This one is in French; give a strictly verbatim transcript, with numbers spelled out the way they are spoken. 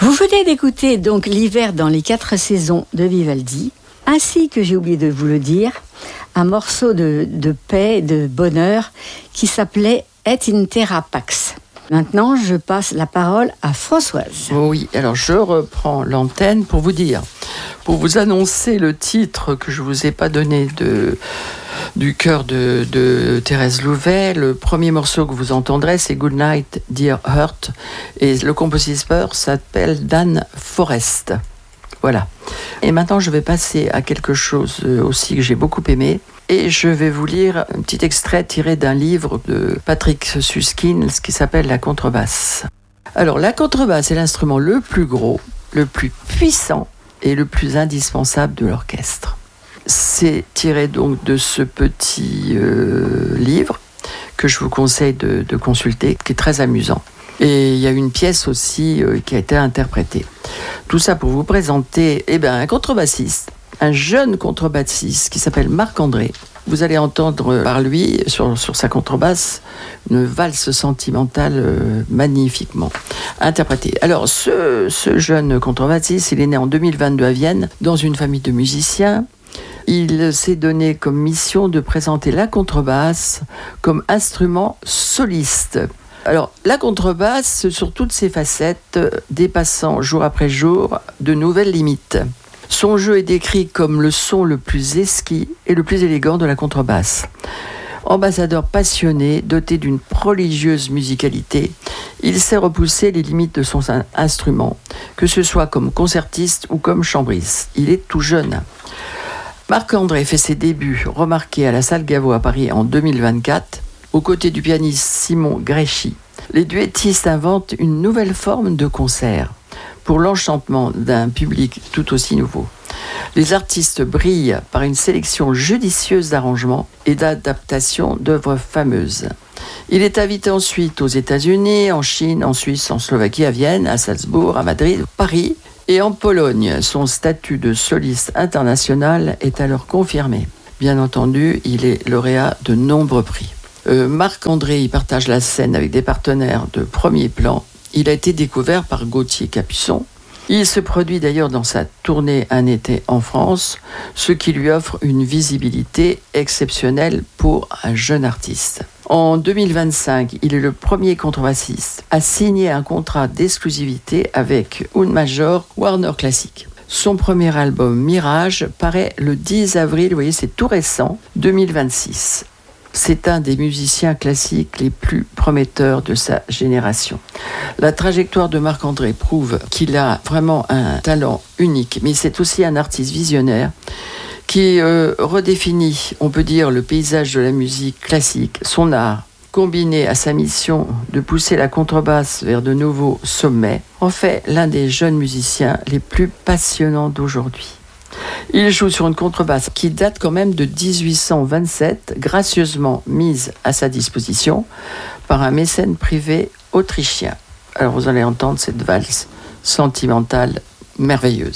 Vous venez d'écouter donc l'hiver dans les quatre saisons de Vivaldi, ainsi que j'ai oublié de vous le dire, un morceau de, de paix, de bonheur, qui s'appelait Et in terra pax. Maintenant, je passe la parole à Françoise. Oui, alors je reprends l'antenne pour vous dire, pour vous annoncer le titre que je ne vous ai pas donné de, du chœur de, de Thérèse Louvet. Le premier morceau que vous entendrez, c'est Good Night, Dear Heart, et le compositeur s'appelle Dan Forest. Voilà. Et maintenant, je vais passer à quelque chose aussi que j'ai beaucoup aimé. Et je vais vous lire un petit extrait tiré d'un livre de Patrick Süskind qui s'appelle La contrebasse. Alors, la contrebasse est l'instrument le plus gros, le plus puissant et le plus indispensable de l'orchestre. C'est tiré donc de ce petit euh, livre que je vous conseille de, de consulter, qui est très amusant. Et il y a une pièce aussi euh, qui a été interprétée. Tout ça pour vous présenter eh ben, un contrebassiste, un jeune contrebassiste qui s'appelle Marc-André. Vous allez entendre par lui, sur, sur sa contrebasse, une valse sentimentale euh, magnifiquement interprétée. Alors, ce, ce jeune contrebassiste, il est né en deux mille vingt-deux à Vienne, dans une famille de musiciens. Il s'est donné comme mission de présenter la contrebasse comme instrument soliste. Alors, la contrebasse, sur toutes ses facettes, dépassant jour après jour de nouvelles limites. Son jeu est décrit comme le son le plus exquis et le plus élégant de la contrebasse. Ambassadeur passionné, doté d'une prodigieuse musicalité, il sait repousser les limites de son instrument, que ce soit comme concertiste ou comme chambriste. Il est tout jeune. Marc-André fait ses débuts remarqués à la Salle Gaveau à Paris en deux mille vingt-quatre, aux côtés du pianiste Simon Gréchy. Les duettistes inventent une nouvelle forme de concert pour l'enchantement d'un public tout aussi nouveau. Les artistes brillent par une sélection judicieuse d'arrangements et d'adaptations d'œuvres fameuses. Il est invité ensuite aux États-Unis, en Chine, en Suisse, en Slovaquie, à Vienne, à Salzbourg, à Madrid, Paris et en Pologne. Son statut de soliste international est alors confirmé. Bien entendu, il est lauréat de nombreux prix. Euh, Marc-André y partage la scène avec des partenaires de premier plan. Il a été découvert par Gauthier Capuçon. Il se produit d'ailleurs dans sa tournée Un été en France, ce qui lui offre une visibilité exceptionnelle pour un jeune artiste. En deux mille vingt-cinq, il est le premier contrebassiste à signer un contrat d'exclusivité avec Un Major Warner Classic. Son premier album, Mirage, paraît le dix avril, vous voyez, c'est tout récent, deux mille vingt-six. C'est un des musiciens classiques les plus prometteurs de sa génération. La trajectoire de Marc-André prouve qu'il a vraiment un talent unique, mais c'est aussi un artiste visionnaire qui euh, redéfinit, on peut dire, le paysage de la musique classique, son art, combiné à sa mission de pousser la contrebasse vers de nouveaux sommets, en fait l'un des jeunes musiciens les plus passionnants d'aujourd'hui. Il joue sur une contrebasse qui date quand même de dix-huit cent vingt-sept, gracieusement mise à sa disposition par un mécène privé autrichien. Alors vous allez entendre cette valse sentimentale merveilleuse.